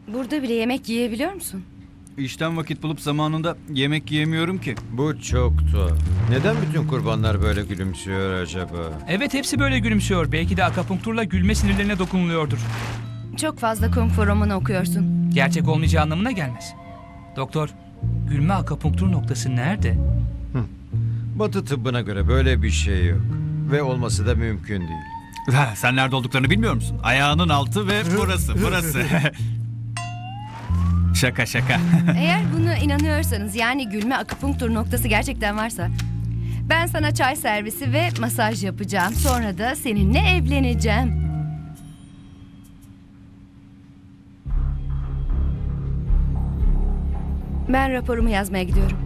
Burada bile yemek yiyebiliyor musun? İşten vakit bulup zamanında yemek yiyemiyorum ki. Bu çok tuhaf. Neden bütün kurbanlar böyle gülümsüyor acaba? Evet, hepsi böyle gülümsüyor. Belki de akupunkturla gülme sinirlerine dokunuluyordur. Çok fazla kung fu romanı okuyorsun. Gerçek olmayacağı anlamına gelmez. Doktor, gülme akupunktur noktası nerede? Batı tıbbına göre böyle bir şey yok. Ve olması da mümkün değil. Sen nerede olduklarını bilmiyor musun? Ayağının altı ve burası. Şaka şaka. Eğer buna inanıyorsanız, yani gülme akupunktur noktası gerçekten varsa, ben sana çay servisi ve masaj yapacağım. Sonra da seninle evleneceğim. Ben raporumu yazmaya gidiyorum.